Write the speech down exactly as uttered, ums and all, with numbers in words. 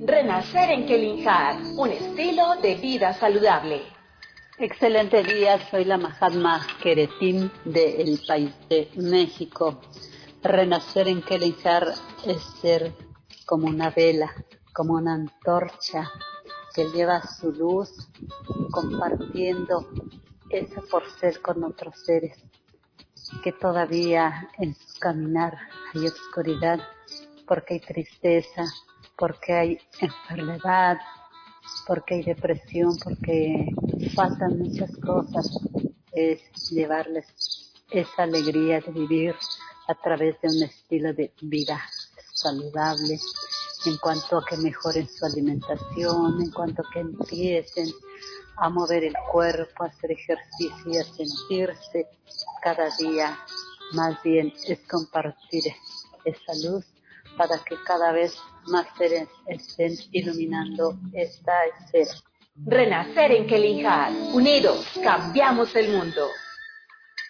Renacer en Kelinjar, un estilo de vida saludable. Excelente día, soy la Mahatma Keretim del país de México. Renacer en Kelinjar es ser como una vela, como una antorcha que lleva su luz compartiendo ese por ser con otros seres que todavía en su caminar hay oscuridad, porque hay tristeza, porque hay enfermedad, porque hay depresión, porque faltan muchas cosas. Es llevarles esa alegría de vivir a través de un estilo de vida saludable, en cuanto a que mejoren su alimentación, en cuanto a que empiecen a mover el cuerpo, a hacer ejercicio y a sentirse cada día. Más bien es compartir esa luz para que cada vez más seres estén iluminando esta esfera. Renacer en Kelinjar. Unidos, cambiamos el mundo.